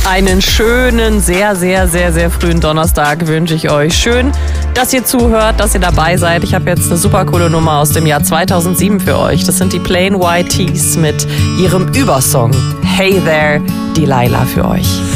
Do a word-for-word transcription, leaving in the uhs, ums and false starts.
Einen schönen, sehr, sehr, sehr, sehr frühen Donnerstag wünsche ich euch. Schön, dass ihr zuhört, dass ihr dabei seid. Ich habe jetzt eine super coole Nummer aus dem Jahr zweitausendsieben für euch. Das sind die Plain White T's mit ihrem Übersong Hey There, Delilah für euch.